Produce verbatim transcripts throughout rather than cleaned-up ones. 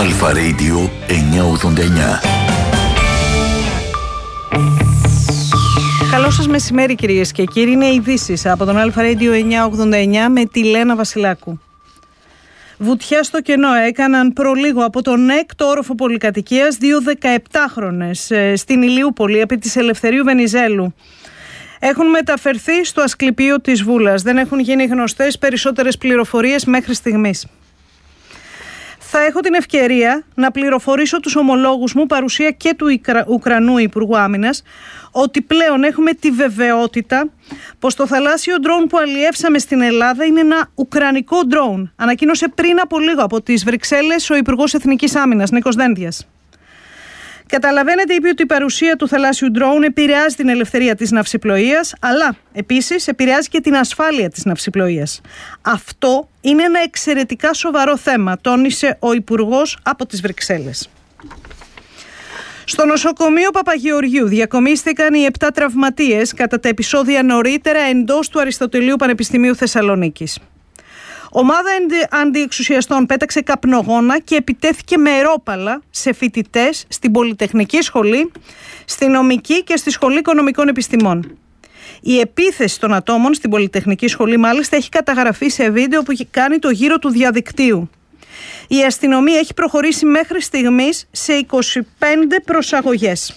Αλφα Radio εννιακόσια ογδόντα εννιά. Καλό σας μεσημέρι κυρίες και κύριοι. Είναι ειδήσεις από τον Αλφα Radio εννιακόσια ογδόντα εννιά με τη Λένα Βασιλάκου. Βουτιά στο κενό έκαναν προλίγο από τον έκτο όροφο πολυκατοικίας δύο δεκαεπτάχρονες στην Ηλιούπολη επί της Ελευθερίου Βενιζέλου. Έχουν μεταφερθεί στο Ασκληπείο της Βούλας. Δεν έχουν γίνει γνωστές περισσότερες πληροφορίες μέχρι στιγμής. Θα έχω την ευκαιρία να πληροφορήσω τους ομολόγους μου, παρουσία και του Ουκρανού Υπουργού Άμυνας, ότι πλέον έχουμε τη βεβαιότητα πως το θαλάσσιο ντρόουν που αλλιεύσαμε στην Ελλάδα είναι ένα ουκρανικό ντρόουν. Ανακοίνωσε πριν από λίγο από τις Βρυξέλλες ο Υπουργός Εθνικής Άμυνας, Νίκος Δένδιας. Καταλαβαίνετε, είπε, ότι η παρουσία του θαλάσσιου ντρόουν επηρεάζει την ελευθερία της ναυσιπλοείας, αλλά επίσης επηρεάζει και την ασφάλεια της ναυσιπλοείας. Αυτό είναι ένα εξαιρετικά σοβαρό θέμα, τόνισε ο Υπουργός από τις Βρυξέλλες. Στο νοσοκομείο Παπαγεωργίου διακομίστηκαν οι επτά τραυματίες κατά τα επεισόδια νωρίτερα εντός του Αριστοτελείου Πανεπιστημίου Θεσσαλονίκης. Ομάδα αντιεξουσιαστών πέταξε καπνογόνα και επιτέθηκε με ρόπαλα σε φοιτητές στην Πολυτεχνική Σχολή, στη Νομική και στη Σχολή Οικονομικών Επιστημών. Η επίθεση των ατόμων στην Πολυτεχνική Σχολή μάλιστα έχει καταγραφεί σε βίντεο που κάνει το γύρο του διαδικτύου. Η αστυνομία έχει προχωρήσει μέχρι στιγμής σε είκοσι πέντε προσαγωγές.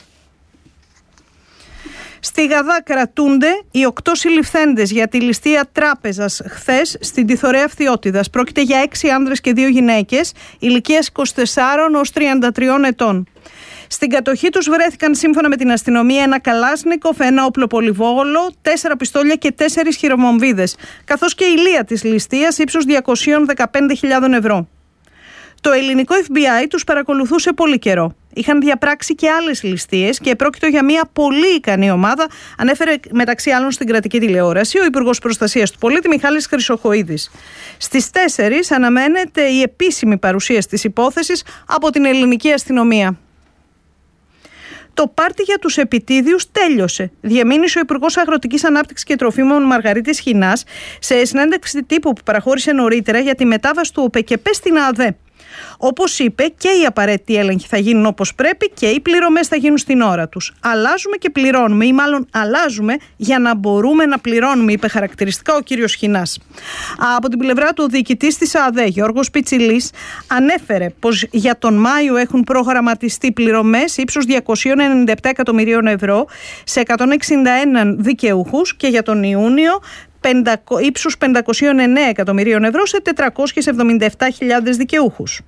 Στη Γαδά κρατούνται οι οκτώ συλληφθέντες για τη ληστεία τράπεζας χθες στην Τιθωρέα Φθιώτιδας. Πρόκειται για έξι άνδρες και δύο γυναίκες ηλικίας είκοσι τεσσάρων έως τριάντα τριών ετών. Στην κατοχή τους βρέθηκαν, σύμφωνα με την αστυνομία, ένα καλάσνικοφ, ένα όπλο πολυβόλο, τέσσερα πιστόλια και τέσσερις χειροβομβίδες, καθώς και η λία της ληστείας ύψους διακόσιες δεκαπέντε χιλιάδες ευρώ. Το ελληνικό εφ μπι άι τους παρακολουθούσε πολύ καιρό. Είχαν διαπράξει και άλλες ληστείες και πρόκειται για μια πολύ ικανή ομάδα, ανέφερε μεταξύ άλλων στην κρατική τηλεόραση ο Υπουργός Προστασίας του Πολίτη Μιχάλης Χρυσοχοΐδης. Στις τέσσερις αναμένεται η επίσημη παρουσίαση της υπόθεσης από την ελληνική αστυνομία. Το πάρτι για τους επιτίδιους τέλειωσε, διαμήνυσε ο Υπουργός Αγροτικής Ανάπτυξης και Τροφίμων Μαργαρίτης Χινάς σε συνέντευξη τύπου που παραχώρησε νωρίτερα για τη μετάβαση του ΟΠΕΚΕΠΕ στην ΑΔΕ. Όπως είπε, και οι απαραίτητοι έλεγχοι θα γίνουν όπως πρέπει και οι πληρωμές θα γίνουν στην ώρα τους. Αλλάζουμε και πληρώνουμε, ή μάλλον αλλάζουμε για να μπορούμε να πληρώνουμε, είπε χαρακτηριστικά ο κύριος Χινάς. Από την πλευρά του, ο διοικητής της ΑΔΕ, Γιώργος Πιτσιλής, ανέφερε πως για τον Μάιο έχουν προγραμματιστεί πληρωμές ύψους διακόσια ενενήντα επτά εκατομμυρίων ευρώ σε εκατόν εξήντα ένα δικαιούχους και για τον Ιούνιο ύψους πεντακόσια εννέα εκατομμυρίων ευρώ σε τετρακόσιες εβδομήντα επτά χιλιάδες δικαιούχους.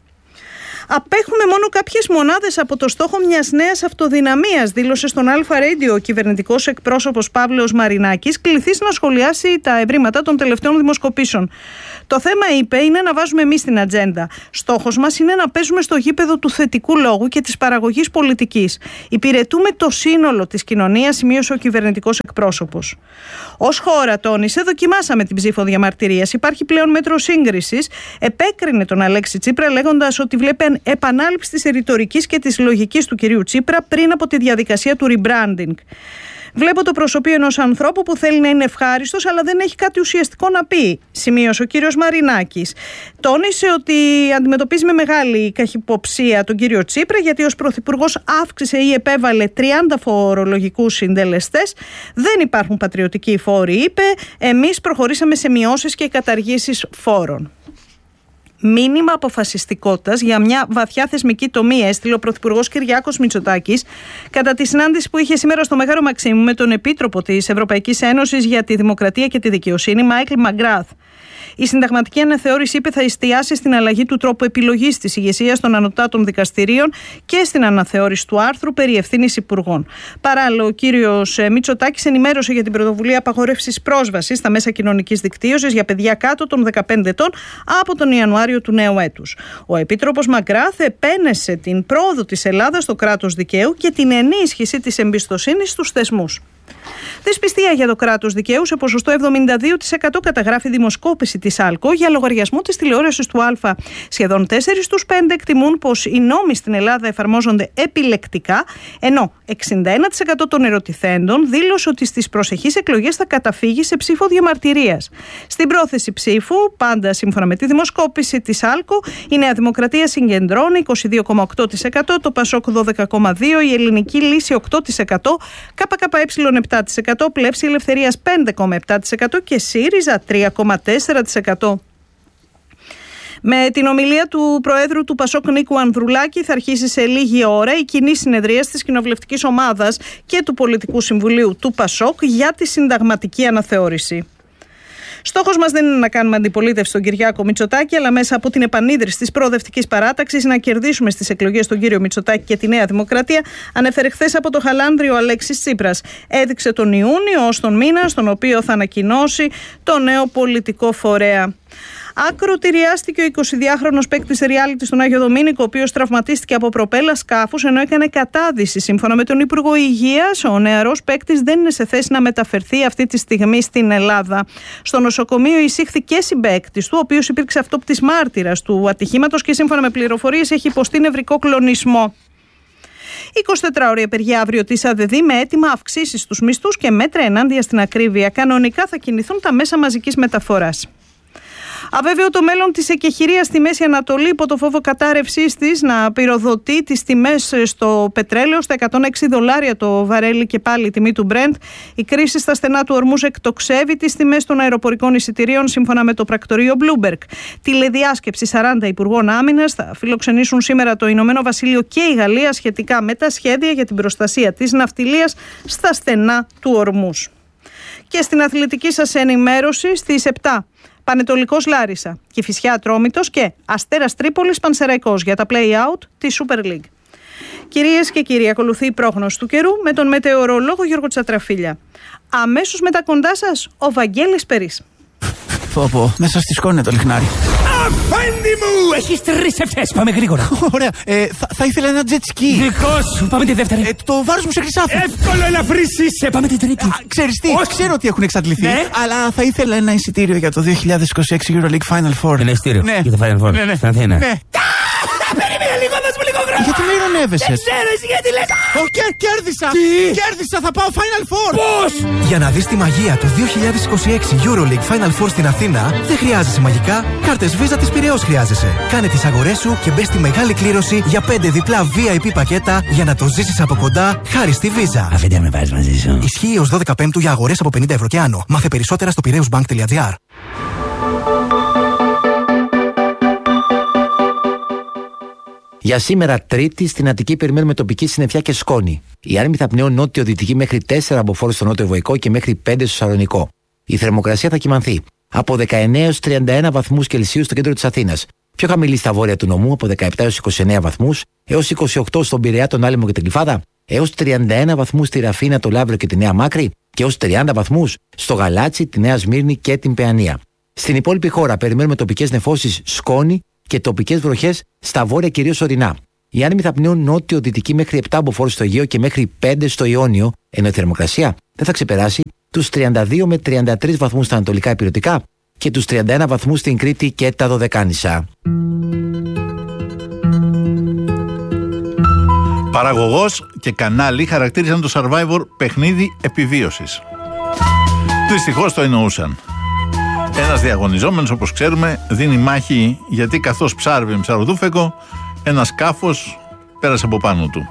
Απέχουμε μόνο κάποιες μονάδες από το στόχο μιας νέας αυτοδυναμίας, δήλωσε στον Αλφα Radio ο κυβερνητικός εκπρόσωπος Παύλος Μαρινάκης, κληθής να σχολιάσει τα ευρήματα των τελευταίων δημοσκοπήσεων. Το θέμα, είπε, είναι να βάζουμε εμείς την ατζέντα. Στόχος μας είναι να παίζουμε στο γήπεδο του θετικού λόγου και της παραγωγής πολιτικής. Υπηρετούμε το σύνολο της κοινωνίας, σημείωσε ο κυβερνητικός εκπρόσωπος. Ως χώρα, τόνισε, δοκιμάσαμε την ψήφο διαμαρτυρίας. Υπάρχει πλέον μέτρο σύγκρισης. Επέκρινε τον Αλέξη Τσίπρα, λέγοντας ότι βλέπει επανάληψη της ρητορικής και της λογικής του κυρίου Τσίπρα πριν από τη διαδικασία του rebranding. Βλέπω το προσωπείο ενός ανθρώπου που θέλει να είναι ευχάριστος, αλλά δεν έχει κάτι ουσιαστικό να πει, σημείωσε ο κύριος Μαρινάκης. Τόνισε ότι αντιμετωπίζει με μεγάλη καχυποψία τον κύριο Τσίπρα, γιατί ως πρωθυπουργός αύξησε ή επέβαλε τριάντα φορολογικούς συντελεστές. Δεν υπάρχουν πατριωτικοί φόροι, είπε. Εμείς προχωρήσαμε σε μειώσεις και καταργήσεις φόρων. Μήνυμα αποφασιστικότητας για μια βαθιά θεσμική τομή έστειλε ο Πρωθυπουργός Κυριάκος Μητσοτάκης κατά τη συνάντηση που είχε σήμερα στο Μέγαρο Μαξίμου με τον Επίτροπο της Ευρωπαϊκής Ένωσης για τη Δημοκρατία και τη Δικαιοσύνη, Μάικλ Μαγκράθ. Η συνταγματική αναθεώρηση, είπε, θα εστιάσει στην αλλαγή του τρόπου επιλογής της ηγεσίας των ανωτάτων δικαστηρίων και στην αναθεώρηση του άρθρου περί ευθύνης υπουργών. Παράλληλα, ο κύριος Μητσοτάκης ενημέρωσε για την πρωτοβουλία απαγόρευσης πρόσβασης στα μέσα κοινωνικής δικτύωσης για παιδιά κάτω των δεκαπέντε ετών από τον Ιανουάριο του νέου έτους. Ο Επίτροπος Μαγκράθ επένεσε την πρόοδο της Ελλάδας στο κράτος δικαίου και την ενίσχυση της εμπιστοσύνης στους θεσμούς. Δυσπιστία για το κράτος δικαίου σε ποσοστό εβδομήντα δύο τοις εκατό καταγράφει δημοσκόπηση της ΑΛΚΟ για λογαριασμό της τηλεόρασης του Α. Σχεδόν τέσσερις στους πέντε εκτιμούν πως οι νόμοι στην Ελλάδα εφαρμόζονται επιλεκτικά, ενώ εξήντα ένα τοις εκατό των ερωτηθέντων δήλωσε ότι στις προσεχείς εκλογές θα καταφύγει σε ψήφο διαμαρτυρίας. Στην πρόθεση ψήφου, πάντα σύμφωνα με τη δημοσκόπηση της ΑΛΚΟ, η Νέα Δημοκρατία συγκεντρώνει είκοσι δύο κόμμα οκτώ τοις εκατό, το Πασόκ δώδεκα κόμμα δύο τοις εκατό, η Ελληνική Λύση οκτώ τοις εκατό, ΚΚΕ επτά τοις εκατό, Πλεύση Ελευθερίας πέντε κόμμα επτά τοις εκατό και ΣΥΡΙΖΑ τρία κόμμα τέσσερα τοις εκατό. Με την ομιλία του Προέδρου του Πασόκ Νίκου Ανδρουλάκη θα αρχίσει σε λίγη ώρα η κοινή συνεδρία της κοινοβουλευτικής ομάδας και του Πολιτικού Συμβουλίου του Πασόκ για τη συνταγματική αναθεώρηση. Στόχος μας δεν είναι να κάνουμε αντιπολίτευση στον Κυριάκο Μητσοτάκη, αλλά μέσα από την επανίδρυση της προοδευτικής παράταξης να κερδίσουμε στις εκλογές τον κύριο Μητσοτάκη και τη Νέα Δημοκρατία, ανέφερε χθες από το Χαλάνδριο Αλέξης Τσίπρας. Έδειξε τον Ιούνιο ως τον μήνα στον οποίο θα ανακοινώσει το νέο πολιτικό φορέα. Ακροτηριάστηκε ο εικοσιδυάχρονος παίκτης reality στον Άγιο Δομήνικο, ο οποίος τραυματίστηκε από προπέλα σκάφους ενώ έκανε κατάδυση. Σύμφωνα με τον Υπουργό Υγείας, ο νεαρός παίκτης δεν είναι σε θέση να μεταφερθεί αυτή τη στιγμή στην Ελλάδα. Στο νοσοκομείο εισήχθη και συμπαίκτης του, ο οποίος υπήρξε αυτόπτης μάρτυρας του ατυχήματος και σύμφωνα με πληροφορίες έχει υποστεί νευρικό κλονισμό. εικοσιτετράωρη απεργία αύριο της ΑΔΔ με έτοιμα αυξήσεις στους μισθούς και μέτρα ενάντια στην ακρίβεια. Κανονικά θα κινηθούν τα μέσα μαζικής μεταφοράς. Αβέβαιο το μέλλον της εκεχηρίας στη Μέση Ανατολή υπό το φόβο κατάρρευσής της να πυροδοτεί τις τιμές στο πετρέλαιο στα εκατόν έξι δολάρια το βαρέλι και πάλι η τιμή του Brent. Η κρίση στα στενά του ορμούς εκτοξεύει τις τιμές των αεροπορικών εισιτηρίων σύμφωνα με το πρακτορείο Bloomberg. Τηλεδιάσκεψη σαράντα υπουργών άμυνας θα φιλοξενήσουν σήμερα το Ηνωμένο Βασίλειο και η Γαλλία σχετικά με τα σχέδια για την προστασία της ναυτιλίας στα στενά του ορμούς. Και στην αθλητική σας ενημέρωση στις επτά. Πανετολικός Λάρισα, Κηφισιά Ατρόμητος και Αστέρας Τρίπολης Πανσεραϊκός για τα play-out της Super League. Κυρίες και κύριοι, ακολουθεί η πρόγνωση του καιρού με τον μετεωρολόγο Γιώργο Τσατραφίλια. Αμέσως μετά κοντά σας, ο Βαγγέλης Περής. Πω πω, μέσα στη σκόνη το λιχνάρι. Αφέντη μου! Έχεις τρεις ευθές, πάμε γρήγορα. Ωραία, ε, θα, θα ήθελα ένα jet ski. Δικό σου, πάμε τη δεύτερη. Ε, το βάρος μου σε χρυσάφι. Εύκολο, ελαφρύς είσαι, πάμε την τρίτη. Α, ξέρεις τι, Όχι. ξέρω ότι έχουν εξαντληθεί, Ναι. αλλά θα ήθελα ένα εισιτήριο για το δύο χιλιάδες είκοσι έξι Euroleague Final Four. Ένα εισιτήριο Ναι. για το Final Four. Ναι, ναι. Στην Αθήνα. Ναι. Περίμενε λίγο, δώσ' μου λίγο χρόνο. Γιατί με ειρωνεύεσες? Δεν ξέρω εσύ γιατί λες. Ω, κέρ- κέρδισα! Τι? Κέρδισα, θα πάω Final Four! Πώς? Για να δεις τη μαγεία του δύο χιλιάδες είκοσι έξι Euroleague Final Four στην Αθήνα, δεν χρειάζεσαι μαγικά, κάρτες Visa της Πειραιώς χρειάζεσαι. Κάνε τις αγορές σου και μπες στη μεγάλη κλήρωση για πέντε διπλά βι άι πι πακέτα για να το ζήσεις από κοντά χάρη στη Visa. Αφέντη με πάρεις μαζί σου. Ισχύει ως δώδεκα Πέμπτου για αγορές από πενήντα ευρώ και άνω. Μάθε περισσότερα στο πειραιώσμπανκ τελεία τζι άρ. Για σήμερα, Τρίτη, στην Αττική περιμένουμε τοπική συννεφιά και σκόνη. Η άνεμη θα πνέουν νότιο-δυτική μέχρι τέσσερα από φόρο στο νότιο Βοϊκό και μέχρι πέντε στο Σαλονικό. Η θερμοκρασία θα κυμανθεί από δεκαεννέα έως τριάντα ένα βαθμούς Κελσίου στο κέντρο της Αθήνας. Πιο χαμηλή στα βόρεια του νομού από δεκαεπτά έως είκοσι εννέα βαθμούς, έως είκοσι οκτώ στον Πειραιά, τον Άλυμο και την Κλιφάδα, έως τριάντα ένα βαθμούς στη Ραφίνα, το Λαύριο και τη Νέα Μάκρη και έως τριάντα βαθμούς στο Γαλάτσι, τη Νέα Σμύρνη και την Παιανία. Στην υπόλοιπη χώρα περιμένουμε τοπικές νεφώσεις, σκόνη και τοπικές βροχές στα βόρεια κυρίως ορεινά. Οι άνεμοι θα πνέουν νότιο-δυτική μέχρι επτά από φόρο στο Αιγαίο και μέχρι πέντε στο Ιόνιο, ενώ η θερμοκρασία δεν θα ξεπεράσει τους τριάντα δύο με τριάντα τρεις βαθμούς στα ανατολικά ηπειρωτικά και τους τριάντα ένα βαθμούς στην Κρήτη και τα Δωδεκάνησα. Παραγωγός και κανάλι χαρακτήριζαν το Survivor παιχνίδι επιβίωσης. Δυστυχώς το εννοούσαν. Ένας διαγωνιζόμενος, όπως ξέρουμε, δίνει μάχη γιατί καθώς ψάρευε με ψαροδούφεκο, ένα σκάφος πέρασε από πάνω του.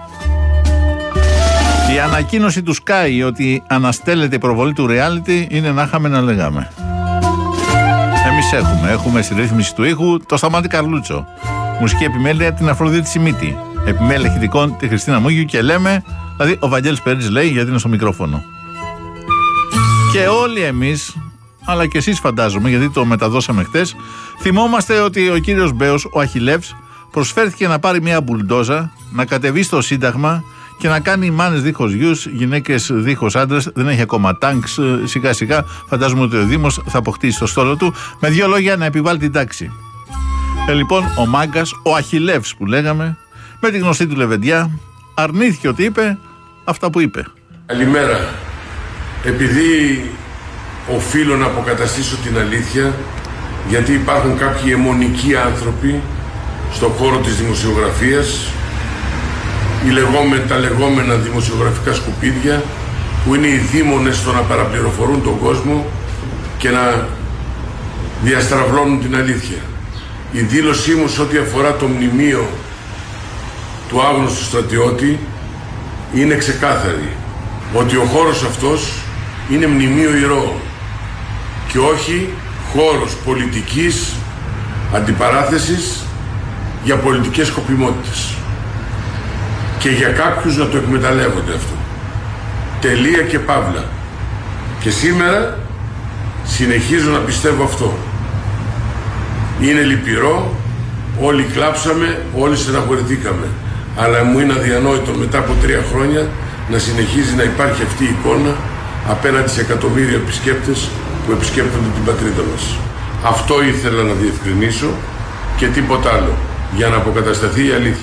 Η ανακοίνωση του Sky ότι αναστέλλεται η προβολή του reality είναι να είχαμε να λέγαμε. Εμείς έχουμε, έχουμε στη ρύθμιση του ήχου το Σταμάτη Καρλούτσο. Μουσική επιμέλεια την Αφροδίτη Σιμίτη. Επιμέλεια ηχητικών τη Χριστίνα Μούγιου και λέμε, δηλαδή ο Βαγγέλης Περής λέει γιατί είναι στο μικρόφωνο. Και όλοι εμείς, αλλά και εσείς φαντάζομαι, γιατί το μεταδώσαμε χτες, θυμόμαστε ότι ο κύριος Μπέος, ο Αχιλλεύς, προσφέρθηκε να πάρει μια μπουλντόζα, να κατεβεί στο Σύνταγμα και να κάνει μάνες δίχως γιους, γυναίκες δίχως άντρες. Δεν έχει ακόμα τάγκς. Σιγά σιγά φαντάζομαι ότι ο Δήμος θα αποκτήσει το στόλο του. Με δύο λόγια να επιβάλλει την τάξη. Ε, λοιπόν, ο μάγκας, ο Αχιλλεύς που λέγαμε, με τη γνωστή του λεβεντιά, αρνήθηκε ότι είπε αυτά που είπε. Καλημέρα. επειδή οφείλω να αποκαταστήσω την αλήθεια, γιατί υπάρχουν κάποιοι αιμονικοί άνθρωποι στον χώρο της δημοσιογραφίας, οι λεγόμενοι, τα λεγόμενα δημοσιογραφικά σκουπίδια, που είναι οι δήμονες στο να παραπληροφορούν τον κόσμο και να διαστραβλώνουν την αλήθεια. Η δήλωσή μου σε ό,τι αφορά το μνημείο του άγνωστου στρατιώτη είναι ξεκάθαρη, ότι ο χώρος αυτός είναι μνημείο ηρώων και όχι χώρος πολιτικής αντιπαράθεσης για πολιτικές σκοπιμότητες και για κάποιους να το εκμεταλλεύονται αυτό. Τελεία και παύλα. Και σήμερα συνεχίζω να πιστεύω αυτό. Είναι λυπηρό, όλοι κλάψαμε, όλοι στεναχωρηθήκαμε, αλλά μου είναι αδιανόητο μετά από τρία χρόνια να συνεχίζει να υπάρχει αυτή η εικόνα απέναντι σε εκατομμύρια επισκέπτες που επισκέπτονται την πατρίδα μας. Αυτό ήθελα να διευκρινίσω και τίποτα άλλο, για να αποκατασταθεί η αλήθεια.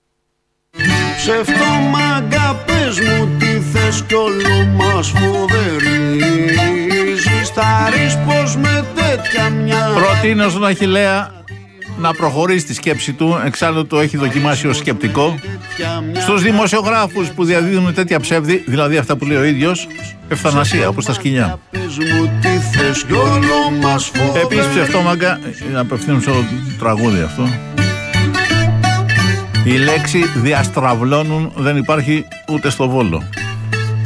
Ψευτόμαγκα, πες μου τι θες κι όλο μας φοβερίζεις. Θα ρεις πως με τέτοια μια... Προτείνω στον Αχιλλέα να προχωρήσει τη σκέψη του, εξάλλου το έχει δοκιμάσει ως σκεπτικό. Στους δημοσιογράφους που διαδίδουν τέτοια ψεύδη, δηλαδή αυτά που λέει ο ίδιος, ευθανασία όπως τα σκοινιά. Επίσης ψευτόμαγκα, να απευθύνουν στο τραγούδι αυτό, η λέξη διαστραβλώνουν δεν υπάρχει ούτε στο Βόλο.